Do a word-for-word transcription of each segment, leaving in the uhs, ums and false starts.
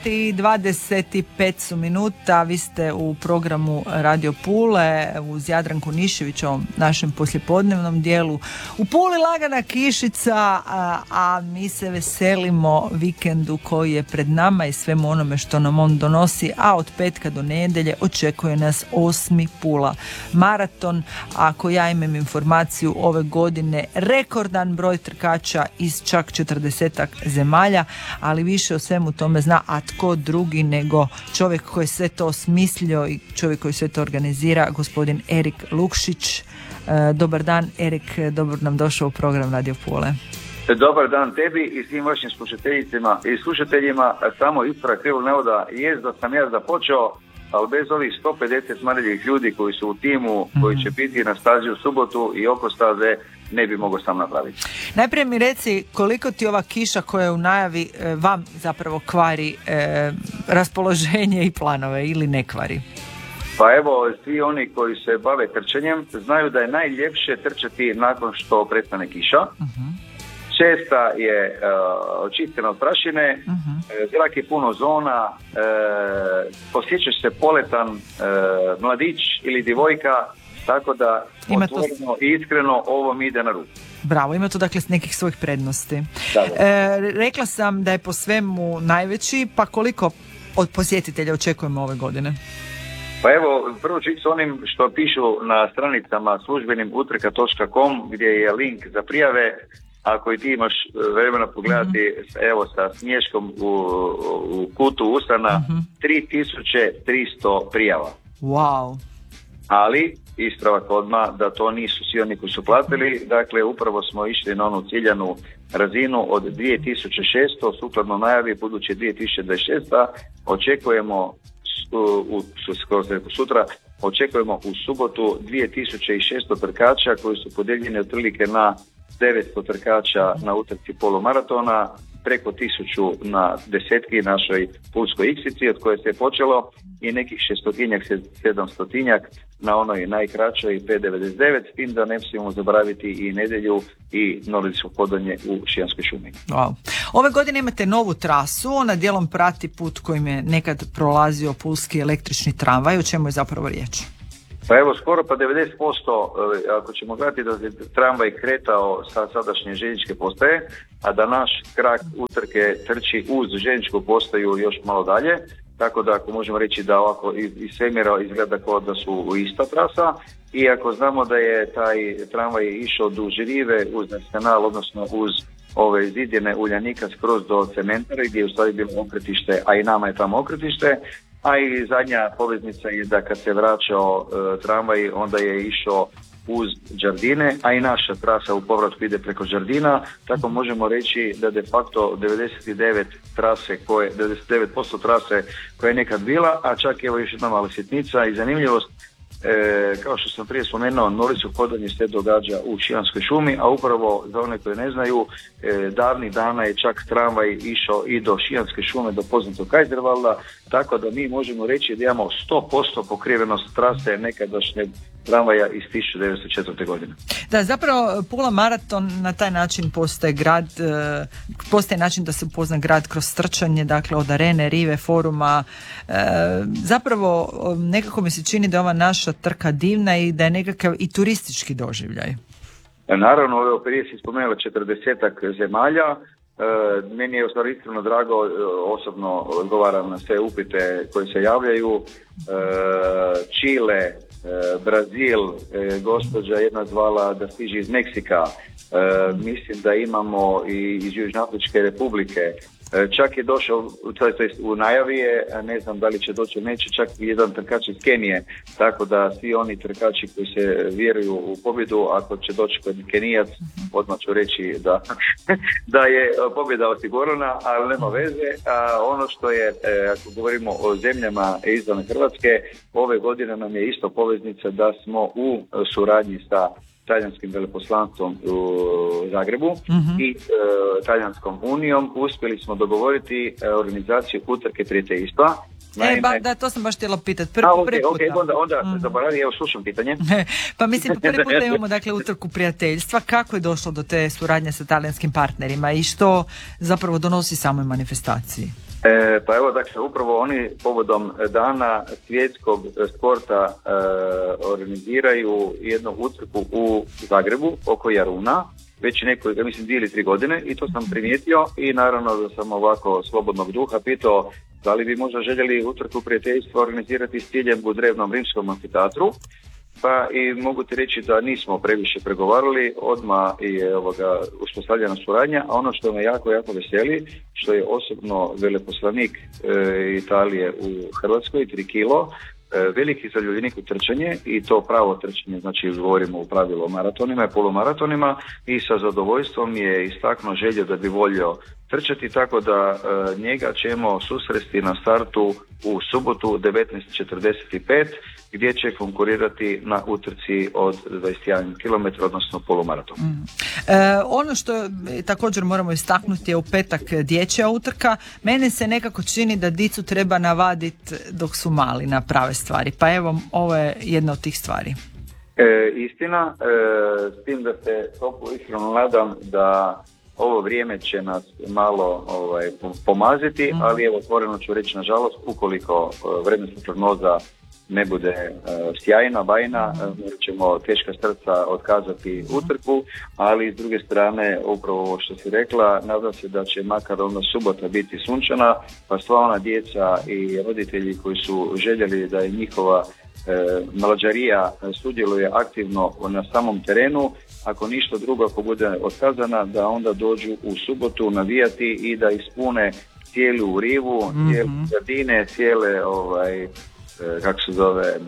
I dvadeset pet su minuta, vi ste u programu Radio Pule uz Jadranku Nišević, ovom našem poslijepodnevnom dijelu. U Puli lagana kišica, a, a mi se veselimo vikendu koji je pred nama i svemu onome što nam on donosi, a od petka do nedjelje očekuje nas osmi Pula maraton. Ako ja imam informaciju, ove godine rekordan broj trkača iz čak četrdesetak zemalja, ali više o svemu tome zna, a tko drugi nego čovjek koji je sve to osmislio i čovjek koji sve to organizira, gospodin Erik Lukšić. E, dobar dan, Erik, dobro nam došao u program Radio Pule. Dobar dan tebi i svim vašim slušateljicima i slušateljima. Samo ispravak krivog navoda jest da sam ja započeo, ali bez ovih sto pedeset mlađih ljudi koji su u timu, mm-hmm. koji će biti na stazi u subotu i oko staze, ne bi mogao sam napraviti. Najprije mi reci koliko ti ova kiša koja je u najavi e, vam zapravo kvari e, raspoloženje i planove ili ne kvari? Pa evo, svi oni koji se bave trčanjem znaju da je najljepše trčati nakon što prestane kiša. Uh-huh. Česta je uh, očistena od prašine, uh-huh. zrak je puno zona, uh, osjećaš se poletan uh, mladić ili djevojka, tako da ima otvoreno to... i iskreno ovo mi ide na ruku. Bravo, ima to dakle nekih svojih prednosti. Da, da. E, rekla sam da je po svemu najveći, pa koliko od posjetitelja očekujemo ove godine? Pa evo, prvo ću s onim što pišu na stranicama službenim utrka točka com gdje je link za prijave. Ako i ti imaš vremena pogledati, mm-hmm. evo sa smješkom u, u kutu usana, mm-hmm. tri tisuće tristo prijava. Wow. Ali, ispravak odmah da to nisu svi oni koji su platili, dakle upravo smo išli na onu ciljanu razinu od dvije tisuće šesto, sukladno najavi buduće dvije tisuće dvadeset šesta, očekujemo u, u, sutra, očekujemo u subotu dvije tisuće šesto trkača koji su podijeljeni otprilike na devetsto trkača na utrci polumaratona, preko tisuću na desetki našoj pulskoj iksici od koje se je počelo i nekih šestotinjak, sedamstotinjak na onoj najkraćoj pet devedeset devet, s tim da ne smijemo zaboraviti i nedjelju i nordijsko hodanje u Šijanskoj šumi. Wow. Ove godine imate novu trasu, ona dijelom prati put kojim je nekad prolazio pulski električni tramvaj. O čemu je zapravo riječ? Pa evo, skoro pa devedeset posto, ako ćemo gledati da je tramvaj kretao sa sadašnje željezničke postaje, a da naš krak utrke trči uz željezničku postaju još malo dalje, tako da ako možemo reći da ovako iz svemira izgleda kao da su ista trasa, i ako znamo da je taj tramvaj išao duž rive uz kanal, odnosno uz ove zidine Uljanika skroz do cementara gdje je u stvari bilo okretište, a i nama je tamo okretište. A i zadnja poveznica je da kad se vraćao e, tramvaj, onda je išao uz Đardine, a i naša trasa u povratku ide preko Đardina, tako možemo reći da de facto devedeset devet trase koje, devedeset devet posto trase koja je nekad bila, a čak evo još jedna mala sitnica i zanimljivost. E, kao što sam prije spomenuo, nordijsko hodanje se događa u Šijanskoj šumi, a upravo za one koje ne znaju, e, davnih dana je čak tramvaj išao i do Šijanske šume, do poznatog Kajzervalda, tako da mi možemo reći da imamo sto posto pokrivenost trase nekadašnjeg tramvaja iz tisuću devetsto četvrte. godine. Da, zapravo Pula maraton na taj način postaje grad, postaje način da se upozna grad kroz trčanje, dakle od arene, rive, foruma. Zapravo nekako mi se čini da je ova naša trka divna i da je nekakav i turistički doživljaj. Naravno, evo prije si spomenula četrdesetak zemalja. E, meni je stvarno iskreno drago, osobno odgovaram na sve upite koji se javljaju. E, Čile, e, Brazil, e, gospođa jedna zvala da stiže iz Meksika, e, mislim da imamo i iz Južnoafričke republike. Čak je došao, to jest u najavi je, ne znam da li će doći, neće, čak i jedan trkač iz Kenije, tako da svi oni trkači koji se vjeruju u pobjedu, ako će doći kod Kenijac, odmah ću reći da, da je pobjeda osigurana, ali nema veze. A ono što je, ako govorimo o zemljama izvan Hrvatske, ove godine nam je isto poveznica da smo u suradnji sa talijanskim veleposlanstvom u Zagrebu mm-hmm. i e, Talijanskom unijom uspjeli smo dogovoriti e, organizaciju utrke prijateljstva. Naime, e, ba, da, to sam baš htjela pitati. Prvi, A, okay, prvi puta. Okay, onda, onda mm. zaboravi, evo slušam pitanje. Pa mislim, prvi puta imamo dakle utrku prijateljstva. Kako je došlo do te suradnje sa talijanskim partnerima i što zapravo donosi samoj manifestaciji? E, pa evo, dakle, upravo oni povodom dana svjetskog sporta e, organiziraju jednu utrku u Zagrebu oko Jaruna, već nekoliko, mislim, dvije ili tri godine, i to sam primijetio i naravno da sam ovako slobodnog duha pitao da li bi možda željeli utrku prijateljstva organizirati s ciljem u drevnom rimskom amfiteatru. Pa i mogu ti reći da nismo previše pregovarali, odmah je ovoga uspostavljena suradnja, a ono što me jako, jako veseli, što je osobno veleposlanik e, Italije u Hrvatskoj, tri kilo, e, veliki zaljubljenik u trčanje, i to pravo trčanje, znači govorimo u pravilu o maratonima i polumaratonima, i sa zadovoljstvom je istaknuo želju da bi volio trčati, tako da e, njega ćemo susresti na startu u subotu devetnaest četrdeset pet, gdje će konkurirati na utrci od dvadeset jedan kilometar, odnosno polumaraton. Mm. E, ono što također moramo istaknuti je u petak dječja utrka. Mene se nekako čini da dicu treba navaditi dok su mali na prave stvari, pa evo, ovo je jedna od tih stvari. E, istina, e, s tim da se toplo iskreno nadam da ovo vrijeme će nas malo ovaj, pomaziti, mm. ali evo, otvoreno ću reći, nažalost, ukoliko vremenska prognoza ne bude uh, sjajna, bajna, uh, ćemo teška srca otkazati utrku, ali s druge strane, upravo ovo što si rekla, nadam se da će makar onda subota biti sunčana, pa sva ona djeca i roditelji koji su željeli da je njihova e, mlađarija sudjeluje aktivno na samom terenu, ako ništa drugo, ako bude otkazana, da onda dođu u subotu navijati i da ispune cijelu rivu, mm-hmm. cijele gradine, cijele ovaj, kako se zove, e,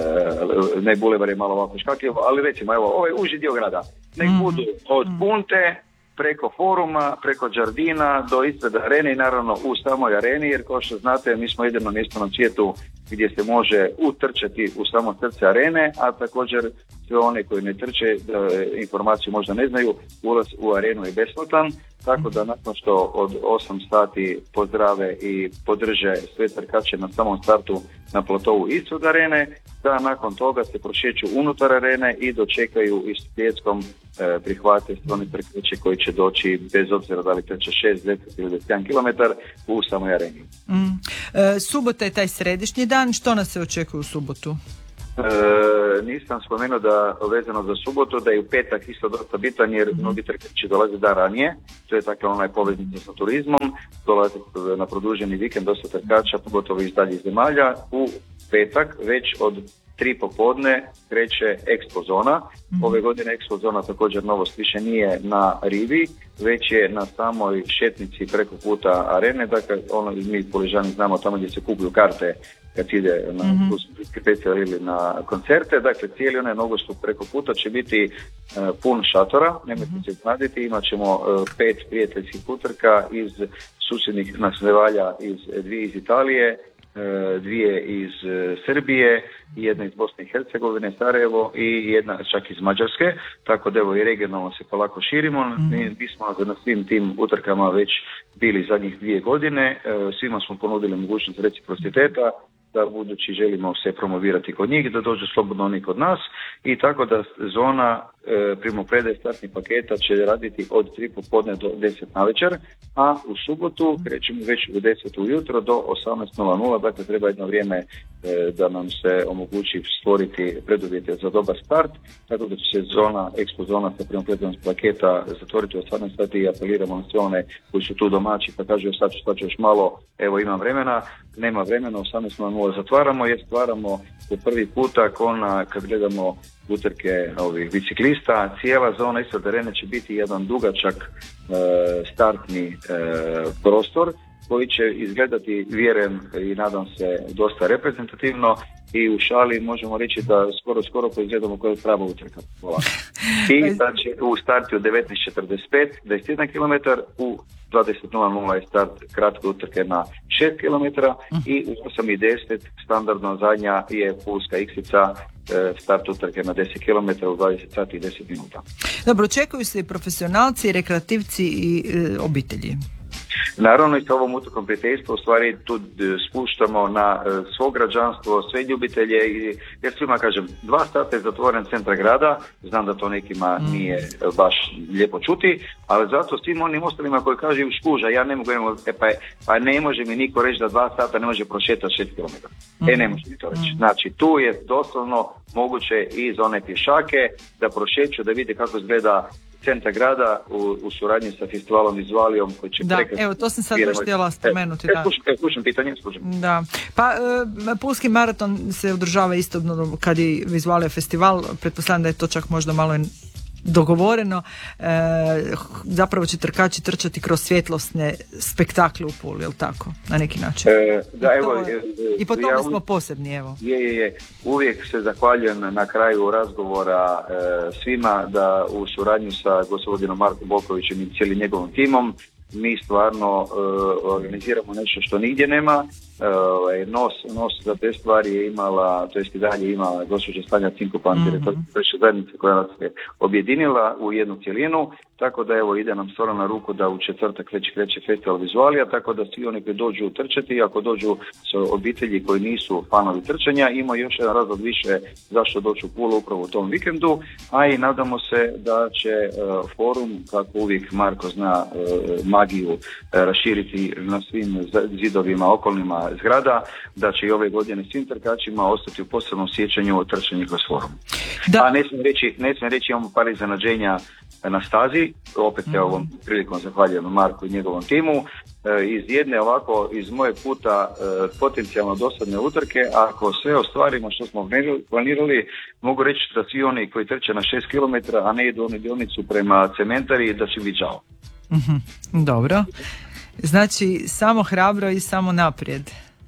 ne bulevar je malo ovako škakljivo, ali recimo, evo, ovaj uži dio grada, nek mm-hmm. budu od Punte, preko foruma, preko Đardina do ispred arene i naravno u samoj areni, jer kao što znate, mi smo jedino mjesto na svijetu gdje se može utrčati u samo srce arene, a također sve one koji ne trče, e, informaciju možda ne znaju, ulaz u arenu je besplatan, tako da nakon što od osam sati pozdrave i podrže sve trkače na samom startu na platovu ispred arene, da nakon toga se prošeću unutar arene i dočekaju i s pljeskom e, prihvate sve oni trkače koji će doći, bez obzira da li trče šest, deset ili dvadeset jedan kilometar, u samoj areni. Mm. E, subota je taj središnji dan, što nas se očekuje u subotu? E, nisam spomenuo da vezano za subotu, da je u petak isto dosta bitan, jer mm-hmm. mnogi trkači dolaze dan ranije, to je dakle onaj poveznica sa turizmom, dolaze na produženi vikend dosta trkača, pogotovo iz daljih zemalja. U petak već od tri popodne kreće Expo zona. Mm-hmm. Ove godine Expo zona također novost više nije na rivi, već je na samoj šetnici preko puta arene, dakle ono mi Poližani znamo tamo gdje se kupuju karte kad ide na mm-hmm. specijalne ili na koncerte, dakle cijeli onaj nogostup preko puta će biti uh, pun šatora, nemojte mm-hmm. se iznaditi, imat ćemo uh, pet prijateljskih utrka iz susjednih nas zemalja, iz dvije iz Italije, dvije iz Srbije, jedna iz Bosne i Hercegovine, Sarajevo, i jedna čak iz Mađarske, tako da evo i regionalno se polako širimo. Mm. Mi smo na svim tim utrkama već bili zadnjih dvije godine, svima smo ponudili mogućnost reciprociteta, da budući želimo se promovirati kod njih, da dođu slobodno oni kod nas, i tako da zona e, primopredaje startnih paketa će raditi od tri popodne do deset navečer, a u subotu krećemo već u deset ujutro do osamnaest nula nula, dakle treba jedno vrijeme e, da nam se omogući stvoriti preduvjete za dobar start, tako da će se zona, Expo zona sa primopredajom paketa zatvoriti u osamnaest sati i apeliramo na sve one koji su tu domaći, pa kažu sad ću, sad ću još malo, evo imam vremena, nema vremena, osamnaest nula nula zatvaramo, jer stvaramo po prvi puta kona, kad gledamo utrke ovih biciklista, cijela zona ispred arene će biti jedan dugačak e, startni e, prostor koji će izgledati, vjerujem i nadam se, dosta reprezentativno, i u šali možemo reći da skoro skoro poizgledamo koja je prava utrka. I da će u startu devetnaest četrdeset pet, dvadeset jedan kilometar, u dvadeset nula nula je start kratke utrke na šest kilometara i u osam i deset standardno zadnja je pulska iksica, start utrke na deset kilometara u dvadeset sati i deset minuta. Dobro, očekuju se i profesionalci, i rekreativci i e, obitelji. Naravno i sa ovom utrkom prijateljstva u stvari tu spuštamo na svo građanstvo, sve ljubitelje, jer svima kažem, dva sata je zatvoren centar grada, znam da to nekima mm. nije baš lijepo čuti, ali zato svim onim ostalima koji kažu škuža, ja ne mogu, e, pa, pa ne može mi niko reći da dva sata ne može prošetati šest kilometara. Mm. E, ne može mi to reći. Znači, tu je doslovno moguće i za one pješake da prošeću, da vide kako izgleda centar grada u, u suradnji sa festivalom Vizualijom koji će da, prekrasno... evo, to sam sad baš htjela spomenuti. E, da. E, slušam pitanje, slušam. Da. Pa, e, Pulski maraton se održava istodobno kad je Vizualija festival, pretpostavljam da je to čak možda malo dogovoreno, e, zapravo će trkači trčati kroz svjetlosne spektakle u Puli, jel tako? Na neki način. E, da, I, evo, to, je, I po tome ja, smo posebni, evo. Je, je, je. Uvijek se zahvaljujem na kraju razgovora e, svima da u suradnju sa gospodinom Markom Bokovićem i cijelim njegovom timom mi stvarno e, organiziramo nešto što nigdje nema. E, nos, nos za te stvari je imala, to jest i dalje imala gospođa Stanja Cinkopan, mm-hmm. direktorica zajednice koja nas je objedinila u jednu cjelinu, tako da evo ide nam stvarno na ruku da u četvrtak već kreće festival Vizualija, tako da svi oni koji dođu trčati, ako dođu s obitelji koji nisu fanovi trčanja, ima još jedan razlog više zašto doći u Pulu upravo u tom vikendu, a i nadamo se da će uh, forum, kako uvijek Marko zna uh, magiju uh, raširiti na svim zidovima okolnima zgrada, da će i ove godine svim trkačima ostati u posebnom sjećanju o trčanju kroz forum. Da. A ne smijem reći, ne smijem reći, imamo par iznenađenja na stazi, opet mm-hmm. ovom prilikom zahvaljujem Marku i njegovom timu, e, iz jedne ovako, iz moje puta e, potencijalno dosadne utrke, ako sve ostvarimo što smo planirali, mogu reći da svi oni koji trče na šest kilometara, a ne idu onu dionicu prema cementari, da će biti žao. Mm-hmm. Dobro. Znači, samo hrabro i samo naprijed.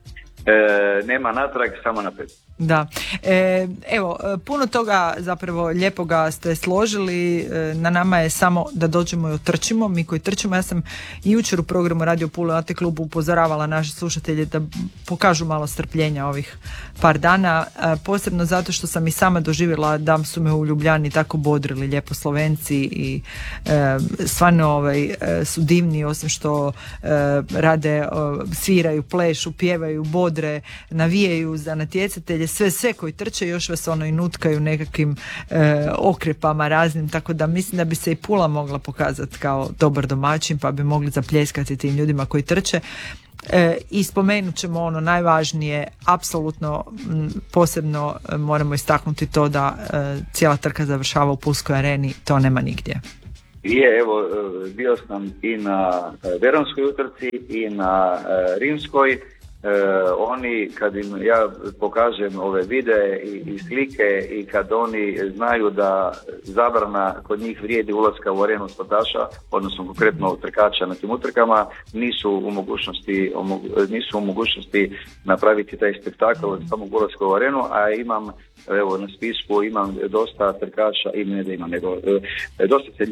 E, nema natrag, samo naprijed. Da, e, evo, puno toga zapravo lijepoga ste složili, e, na nama je samo da dođemo i otrčimo, mi koji trčimo. Ja sam i jučer u programu Radio Pula A T klubu upozoravala naše slušatelje da pokažu malo strpljenja ovih par dana, e, posebno zato što sam i sama doživjela da su me u Ljubljani tako bodrili lijepo Slovenci i e, stvarno ovaj, e, su divni, osim što e, rade, e, sviraju, plešu, pjevaju, bodre, navijaju za natjecatelje, sve sve koji trče, još vas ono i nutkaju nekakvim e, okrepama raznim, tako da mislim da bi se i Pula mogla pokazati kao dobar domaćin, pa bi mogli zapljeskati tim ljudima koji trče. E, i spomenut ćemo ono najvažnije, apsolutno m, posebno e, moramo istaknuti to da e, cijela trka završava u Pulskoj areni, to nema nigdje. Je, evo, bio sam i na Veronskoj utrci i na e, Rimskoj. E, oni, kad im ja pokažem ove videe i, i slike i kad oni znaju da zabrana kod njih vrijedi ulaska u arenu sportaša, odnosno konkretno trkača na tim utrkama, nisu u mogućnosti, nisu u mogućnosti napraviti taj spektakl od samog ulaska u arenu, a imam, evo, na spisku imam dosta trkača i ne da imam, nego e, dosta se